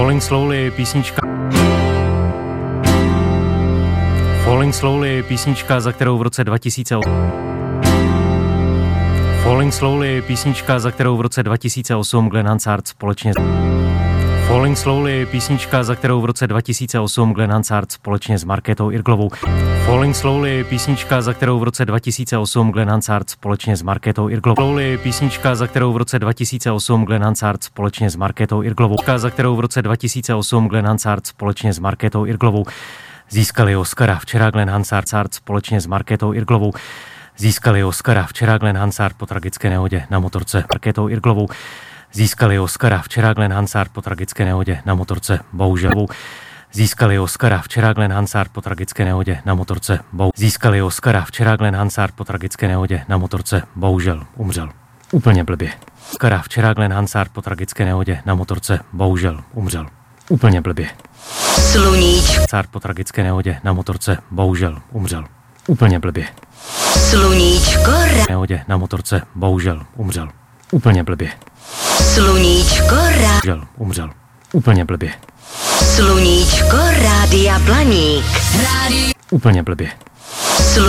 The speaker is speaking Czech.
Falling Slowly je písnička. Falling Slowly je písnička, za kterou v roce 2008. Falling Slowly je písnička, za kterou v roce 2008 Glenn Hansard společně. Falling Slowly je písnička, za kterou v roce 2008 Glenn Hansard společně s Markétou Irglovou. Falling Slowly je písnička, za kterou v roce 2008 Glenn Hansard společně s Markétou Irglovou. Slowly je písnička, za kterou v roce 2008 Glenn Hansard společně s Markétou Irglovou. Za kterou v roce 2008 Glenn Hansard společně s Markétou Irglovou získali Oscara. Včera Glenn Hansard společně s Markétou Irglovou získali Oscara. Včera Glenn Hansard po tragické nehodě na motorce Markétou Irglovou získali Oscara. Včera Glenn Hansard po tragické nehodě na motorce bohužel získali Oscara. Včera Glenn Hansard po tragické nehodě na motorce získali Oscara. Včera Glenn Hansard po tragické nehodě na motorce bohužel umřel. Úplně blbě. Oscara. Včera Glenn Hansard po tragické nehodě na motorce bohužel umřel. Úplně blbě. Sluníčko. Hansard po tragické nehodě na motorce bohužel umřel. Úplně blbě. Sluníčko. Nehodě na motorce bohužel umřel. Úplně blbě. Sluníčko. Umřel. Úplně blbě. Sluníčko Rádia Blaník. Úplně blbě.